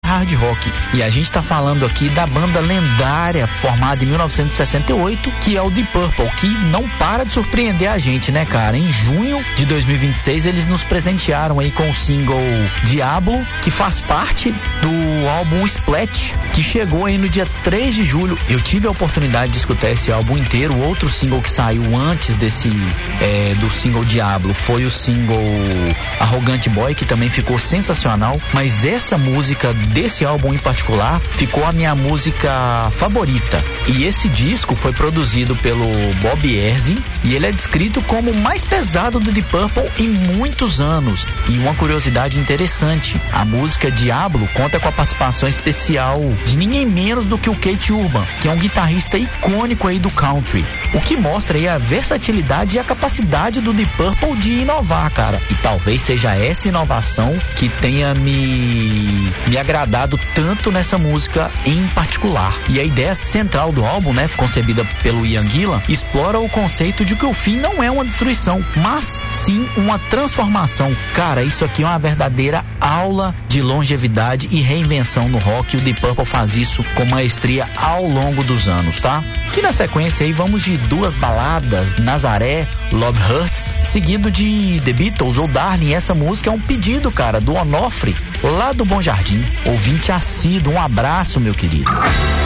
hard rock. E a gente tá falando aqui da banda lendária formada em 1968, que é o Deep Purple, que não para de surpreender a gente, né, cara? Em junho de 2026 eles nos presentearam aí com o single Diablo, que faz parte do álbum Splat, que chegou aí no dia 3 de julho. Eu tive a oportunidade de escutar esse álbum inteiro. O outro single que saiu antes desse do single Diablo foi o single Arrogant Boy, que também ficou sensacional, mas essa música desse álbum em particular ficou a minha música favorita. E esse disco foi produzido pelo Bob Ezrin e ele é descrito como o mais pesado do Deep Purple em muitos anos. E uma curiosidade interessante, a música Diablo conta com a participação especial de ninguém menos do que o Keith Urban, que é um guitarrista icônico aí do country, o que mostra aí a versatilidade e a capacidade do Deep Purple de inovar, cara. E talvez seja essa inovação que tenha me agradado tanto nessa música em particular. E a ideia central do álbum, né, concebida pelo Ian Gillan, explora o conceito de que o fim não é uma destruição, mas sim uma transformação. Cara, isso aqui é uma verdadeira aula de longevidade e reinvenção no rock. O Deep Purple faz isso com maestria ao longo dos anos, tá? E na sequência aí vamos de duas baladas, Nazaré, Love Hurts, seguido de The Beatles ou Darling. Essa música é um pedido, cara, do Onofre, lá do Bom Jardim, ouvinte assíduo. Um abraço, meu querido.